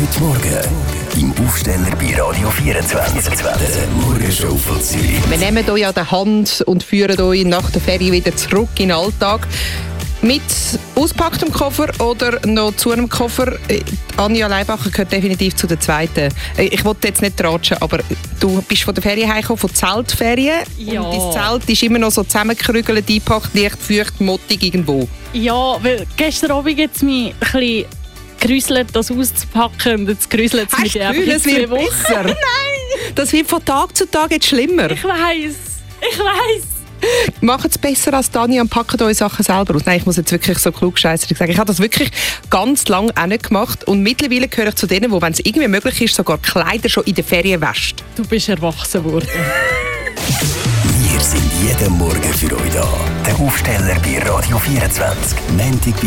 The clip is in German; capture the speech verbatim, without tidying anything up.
Heute Morgen im Aufsteller bei Radio vierundzwanzig. Der Morgenshow von Zürich. Wir nehmen euch an der Hand und führen euch nach der Ferie wieder zurück in den Alltag. Mit ausgepacktem Koffer oder noch zu einem Koffer. Anja Leibacher gehört definitiv zu der zweiten. Ich wollte jetzt nicht ratschen, aber du bist von der Ferien heimgekommen, von Zeltferien. Ja. Und dein Zelt ist immer noch so zusammengerügelt, eingepackt, leicht feucht, mottig irgendwo. Ja, weil gestern Abend jetzt mich ein bisschen gerüsselt, das auszupacken, und jetzt gerüsselt es mich einfach in zwei Wochen. Nein! Das wird von Tag zu Tag jetzt schlimmer. Ich weiss, ich weiss. Macht es besser als Dani und packen eure Sachen selber aus. Nein, ich muss jetzt wirklich so klugscheisserig sagen. Ich habe das wirklich ganz lange auch nicht gemacht. Und mittlerweile gehöre ich zu denen, die, wenn es irgendwie möglich ist, sogar Kleider schon in der Ferien wäscht. Du bist erwachsen worden. Wir sind jeden Morgen für euch da. Der Aufsteller bei Radio vierundzwanzig. Montag